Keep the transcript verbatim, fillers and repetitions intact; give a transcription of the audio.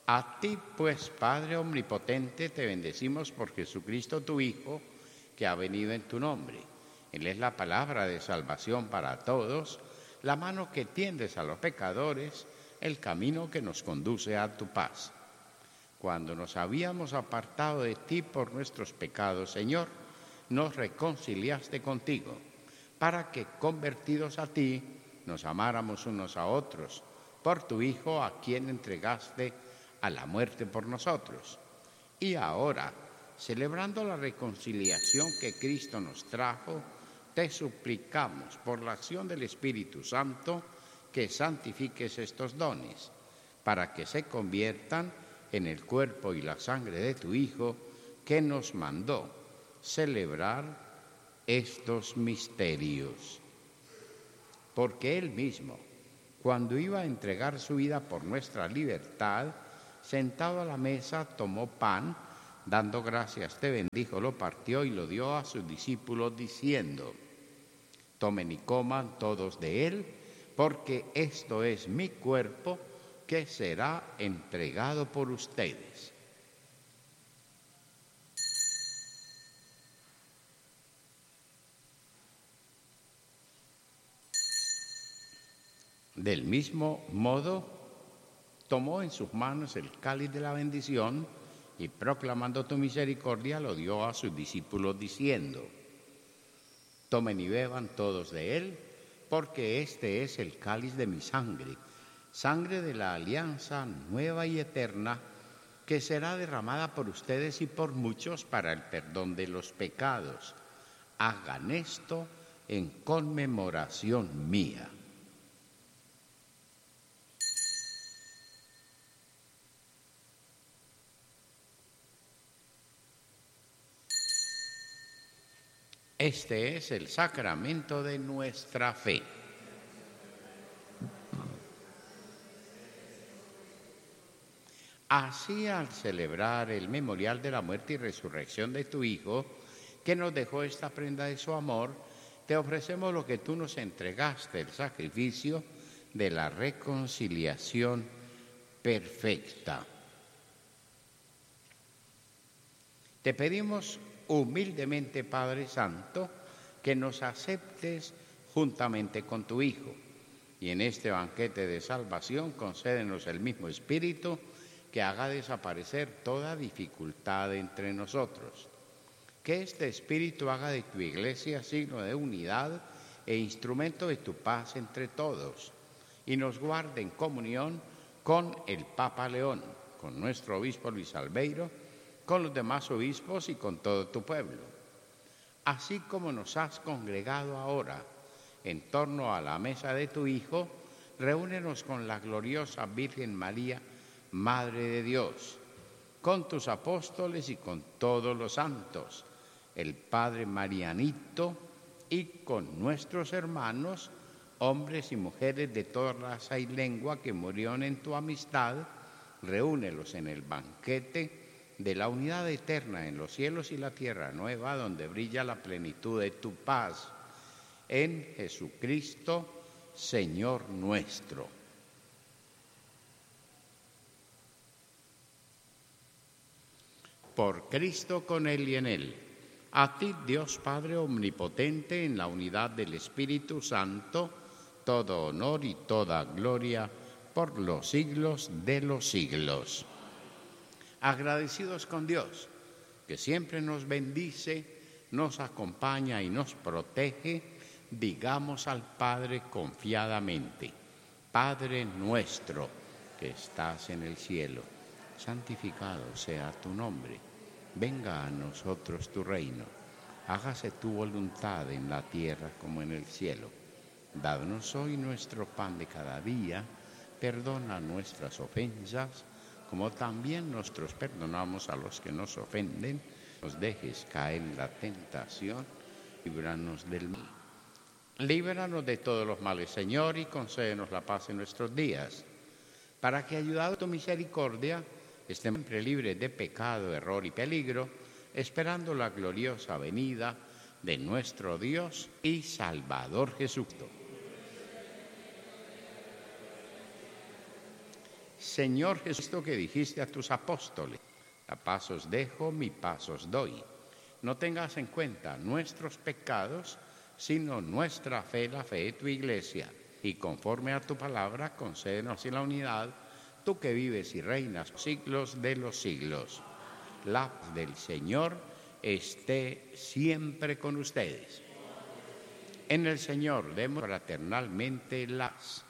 A ti, pues, Padre omnipotente, te bendecimos por Jesucristo, tu Hijo, que ha venido en tu nombre. Él es la palabra de salvación para todos, la mano que tiendes a los pecadores, el camino que nos conduce a tu paz. Cuando nos habíamos apartado de ti por nuestros pecados, Señor, nos reconciliaste contigo, para que, convertidos a ti, nos amáramos unos a otros, por tu Hijo, a quien entregaste a la muerte por nosotros. Y ahora, celebrando la reconciliación que Cristo nos trajo, te suplicamos, por la acción del Espíritu Santo, que santifiques estos dones, para que se conviertan en el cuerpo y la sangre de tu Hijo, que nos mandó celebrar estos misterios. Porque Él mismo, cuando iba a entregar su vida por nuestra libertad, sentado a la mesa, tomó pan, dando gracias, te bendijo, lo partió y lo dio a sus discípulos, diciendo: tomen y coman todos de él, porque esto es mi cuerpo, que será entregado por ustedes. Del mismo modo, tomó en sus manos el cáliz de la bendición y, proclamando tu misericordia, lo dio a sus discípulos, diciendo: tomen y beban todos de él, porque este es el cáliz de mi sangre, sangre de la alianza nueva y eterna, que será derramada por ustedes y por muchos para el perdón de los pecados. Hagan esto en conmemoración mía. Este es el sacramento de nuestra fe. Así, al celebrar el memorial de la muerte y resurrección de tu Hijo, que nos dejó esta prenda de su amor, te ofrecemos lo que tú nos entregaste, el sacrificio de la reconciliación perfecta. Te pedimos humildemente, Padre Santo, que nos aceptes juntamente con tu Hijo, y en este banquete de salvación concédenos el mismo Espíritu que haga desaparecer toda dificultad entre nosotros. Que este Espíritu haga de tu Iglesia signo de unidad e instrumento de tu paz entre todos, y nos guarde en comunión con el Papa León, con nuestro obispo Luis Albeiro, con los demás obispos y con todo tu pueblo. Así como nos has congregado ahora en torno a la mesa de tu Hijo, reúnenos con la gloriosa Virgen María, Madre de Dios, con tus apóstoles y con todos los santos, el Padre Marianito y con nuestros hermanos, hombres y mujeres de toda raza y lengua que murieron en tu amistad. Reúnelos en el banquete de la unidad eterna en los cielos y la tierra nueva, donde brilla la plenitud de tu paz, en Jesucristo, Señor nuestro. Por Cristo, con Él y en Él, a ti, Dios Padre omnipotente, en la unidad del Espíritu Santo, todo honor y toda gloria por los siglos de los siglos. Agradecidos con Dios, que siempre nos bendice, nos acompaña y nos protege, digamos al Padre confiadamente: Padre nuestro que estás en el cielo, santificado sea tu nombre. Venga a nosotros tu reino. Hágase tu voluntad en la tierra como en el cielo. Danos hoy nuestro pan de cada día. Perdona nuestras ofensas, como también nosotros perdonamos a los que nos ofenden. Nos dejes caer en la tentación, líbranos del mal. Líbranos de todos los males, Señor, y concédenos la paz en nuestros días, para que, ayudado a tu misericordia, estemos siempre libres de pecado, error y peligro, esperando la gloriosa venida de nuestro Dios y Salvador Jesucristo. Señor Jesucristo, que dijiste a tus apóstoles, la paz os dejo, mi paz os doy. No tengas en cuenta nuestros pecados, sino nuestra fe, la fe de tu iglesia. Y conforme a tu palabra, concédenos en la unidad, tú que vives y reinas siglos de los siglos. La paz del Señor esté siempre con ustedes. En el Señor demos fraternalmente la paz.